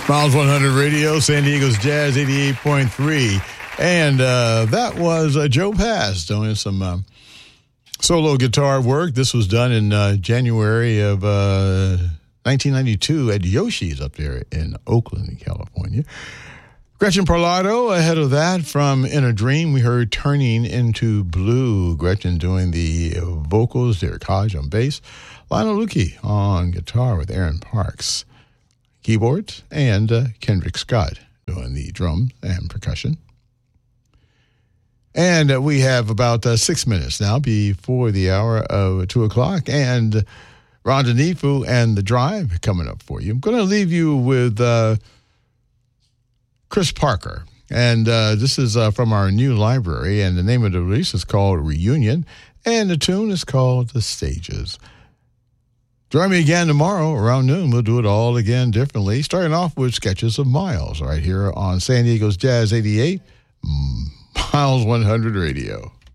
Miles 100 Radio, San Diego's Jazz 88.3. And that was Joe Pass doing some solo guitar work. This was done in January of 1992 at Yoshi's up there in Oakland, California. Gretchen Parlato, ahead of that, from In a Dream, we heard Turning Into Blue. Gretchen doing the vocals, Derek Hodge on bass, Lionel Lucchi on guitar with Aaron Parks, keyboards, and Kendrick Scott doing the drums and percussion. And we have about 6 minutes now before the hour of 2 o'clock, and Rhonda Neefu and The Drive coming up for you. I'm going to leave you with Chris Parker, and this is from our new library, and the name of the release is called Reunion, and the tune is called The Stages. Join me again tomorrow around noon. We'll do it all again differently, starting off with Sketches of Miles right here on San Diego's Jazz 88, Miles 100 Radio.